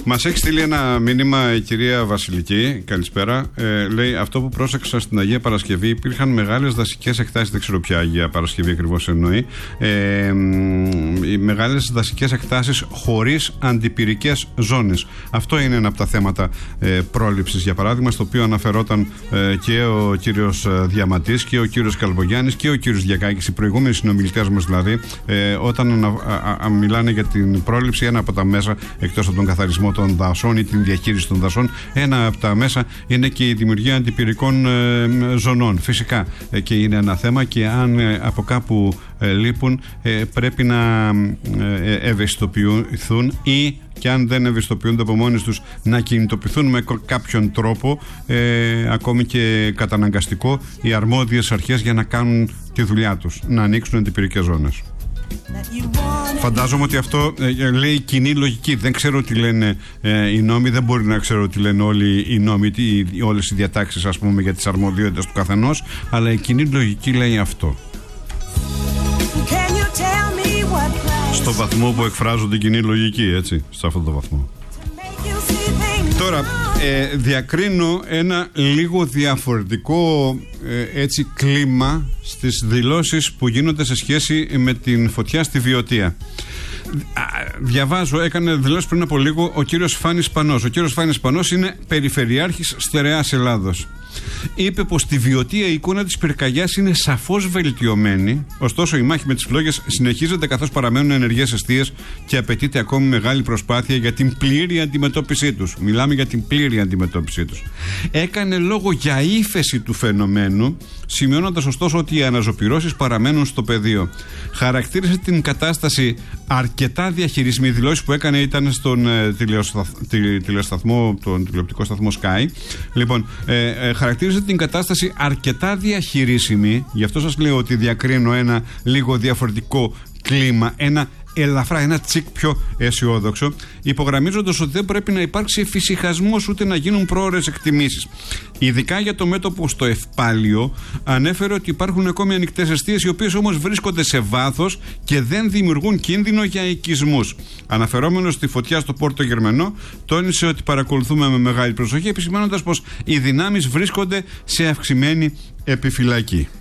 Μας έχει στείλει ένα μήνυμα η κυρία Βασιλική. Καλησπέρα. Λέει: αυτό που πρόσεξα στην Αγία Παρασκευή, υπήρχαν μεγάλες δασικές εκτάσεις. Δεν ξέρω ποια Αγία Παρασκευή ακριβώς εννοεί. Οι μεγάλες δασικές εκτάσεις χωρίς αντιπυρικές ζώνες. Αυτό είναι ένα από τα θέματα πρόληψης, για παράδειγμα, στο οποίο αναφερόταν και ο κύριος Διαματής και ο κύριος Καλβογιάννης και ο κύριος Διακάκης, οι προηγούμενοι συνομιλητές μας δηλαδή, όταν μιλάνε για την πρόληψη, ένα από τα μέσα, εκτός από τον καθαρισμό των δασών ή την διαχείριση των δασών, ένα από τα μέσα είναι και η δημιουργία αντιπυρικών ζωνών. Φυσικά και είναι ένα θέμα, και αν από κάπου λείπουν, πρέπει να ευαισθητοποιηθούν, ή και αν δεν ευαισθητοποιούνται από μόνοι τους, να κινητοποιηθούν με κάποιον τρόπο, ακόμη και καταναγκαστικό, οι αρμόδιες αρχές για να κάνουν τη δουλειά τους, να ανοίξουν αντιπυρικές ζώνες. Φαντάζομαι ότι αυτό λέει κοινή λογική. Δεν ξέρω τι λένε οι νόμοι, δεν μπορεί να ξέρω τι λένε όλοι οι νόμοι, όλες οι διατάξεις, ας πούμε, για τις αρμοδιότητες του καθενός, αλλά η κοινή λογική λέει αυτό. Στο βαθμό που εκφράζουν την κοινή λογική, έτσι, σε αυτόν τον βαθμό. Τώρα, διακρίνω ένα λίγο διαφορετικό έτσι κλίμα στις δηλώσεις που γίνονται σε σχέση με την φωτιά στη Βιωτία. Διαβάζω, έκανε δηλώσεις πριν από λίγο ο κύριος Φάνης Πανός. Ο κύριος Φάνης Πανός είναι περιφερειάρχης Στερεάς Ελλάδος. Είπε πως στη Βιωτία η εικόνα της πυρκαγιάς είναι σαφώς βελτιωμένη, ωστόσο η μάχη με τις φλόγες συνεχίζεται καθώς παραμένουν ενεργές εστίες και απαιτείται ακόμη μεγάλη προσπάθεια για την πλήρη αντιμετώπιση τους. Μιλάμε για την πλήρη αντιμετώπιση τους. Έκανε λόγο για ύφεση του φαινομένου, σημειώνοντας ωστόσο ότι οι αναζωπυρώσεις παραμένουν στο πεδίο. Χαρακτήρισε την κατάσταση αρκετά διαχειρίσιμη. Οι δηλώσεις που έκανε ήταν στον τηλεοπτικό σταθμό Sky. Λοιπόν, χαρακτήριζε την κατάσταση αρκετά διαχειρίσιμη. Γι' αυτό σας λέω ότι διακρίνω ένα λίγο διαφορετικό κλίμα, ένα ελαφρά, ένα τσικ πιο αισιόδοξο, υπογραμμίζοντας ότι δεν πρέπει να υπάρξει εφησυχασμός ούτε να γίνουν πρόωρες εκτιμήσεις. Ειδικά για το μέτωπο στο Ευπάλιο, ανέφερε ότι υπάρχουν ακόμη ανοιχτές εστίες, οι οποίες όμως βρίσκονται σε βάθος και δεν δημιουργούν κίνδυνο για οικισμούς. Αναφερόμενος στη φωτιά στο Πόρτο Γερμανό, τόνισε ότι παρακολουθούμε με μεγάλη προσοχή, επισημαίνοντας πως οι δυνάμεις βρίσκονται σε αυξημένη επιφυλακή.